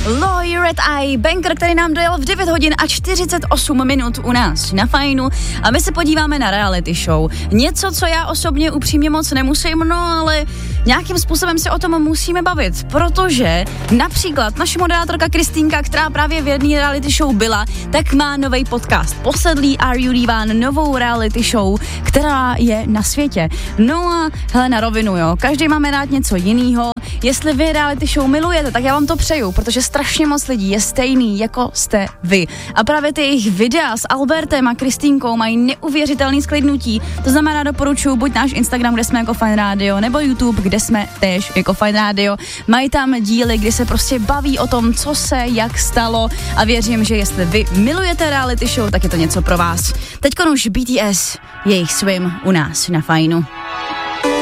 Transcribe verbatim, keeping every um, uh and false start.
Lawyer at I, banker, který nám dojel v devět hodin a čtyřicet osm minut u nás na Fajnu a my se podíváme na reality show. Něco, co já osobně upřímně moc nemusím, no ale nějakým způsobem se o tom musíme bavit, protože například naše moderátorka Kristýnka, která právě v jedné reality show byla, tak má nový podcast Posedlí Are You Divan, novou reality show, která je na světě. No a hele, na rovinu, jo, každý máme rád něco jinýho. Jestli vy reality show milujete, tak já vám to přeju, protože strašně moc lidí je stejný, jako jste vy. A právě ty jejich videa s Albertem a Kristýnkou mají neuvěřitelný sklidnutí. To znamená, doporučuji buď náš Instagram, kde jsme jako Fajn Radio, nebo YouTube, kde jsme též jako Fajn Radio. Mají tam díly, kdy se prostě baví o tom, co se, jak stalo a věřím, že jestli vy milujete reality show, tak je to něco pro vás. Teďkon už B T S, jejich Swim u nás na Fajnu.